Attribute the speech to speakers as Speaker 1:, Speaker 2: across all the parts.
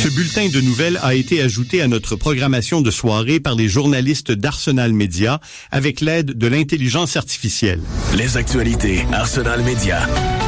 Speaker 1: Ce bulletin de nouvelles a été ajouté à notre programmation de soirée par les journalistes d'Arsenal Média avec l'aide de l'intelligence artificielle.
Speaker 2: Les actualités Arsenal Média.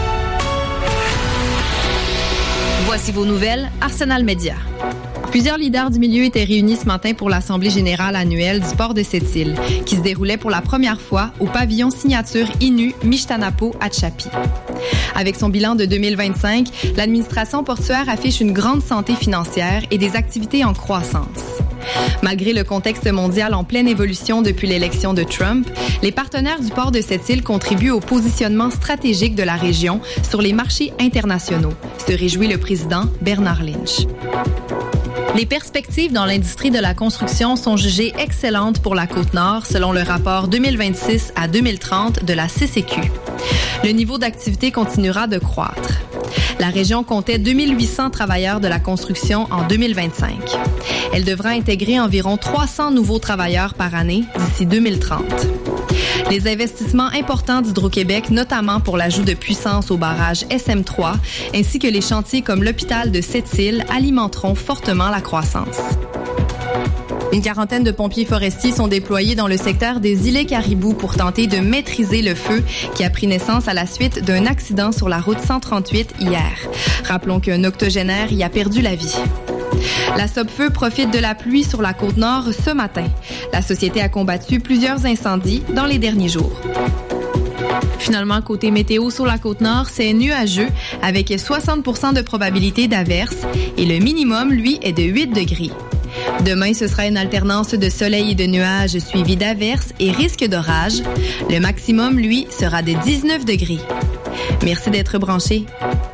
Speaker 3: Voici vos nouvelles Arsenal Média. Plusieurs leaders du milieu étaient réunis ce matin pour l'Assemblée générale annuelle du port de Sept-Îles, qui se déroulait pour la première fois au pavillon signature Inu Mishtanapo à Chapi. Avec son bilan de 2025, l'administration portuaire affiche une grande santé financière et des activités en croissance. Malgré le contexte mondial en pleine évolution depuis l'élection de Trump, les partenaires du port de Sept-Îles contribuent au positionnement stratégique de la région sur les marchés internationaux, se réjouit le président Bernard Lynch. Les perspectives dans l'industrie de la construction sont jugées excellentes pour la Côte-Nord, selon le rapport 2026 à 2030 de la CCQ. Le niveau d'activité continuera de croître. La région comptait 2800 travailleurs de la construction en 2025. Elle devra intégrer environ 300 nouveaux travailleurs par année d'ici 2030. Les investissements importants d'Hydro-Québec, notamment pour l'ajout de puissance au barrage SM3, ainsi que les chantiers comme l'hôpital de Sept-Îles, alimenteront fortement la croissance. Une quarantaine de pompiers forestiers sont déployés dans le secteur des îlets Caribou pour tenter de maîtriser le feu qui a pris naissance à la suite d'un accident sur la route 138 hier. Rappelons qu'un octogénaire y a perdu la vie. La Sopfeu profite de la pluie sur la Côte-Nord ce matin. La société a combattu plusieurs incendies dans les derniers jours. Finalement, côté météo sur la Côte-Nord, c'est nuageux avec 60% de probabilité d'averse et le minimum, lui, est de 8 degrés. Demain, ce sera une alternance de soleil et de nuages suivie d'averses et risque d'orage. Le maximum, lui, sera de 19 degrés. Merci d'être branchés.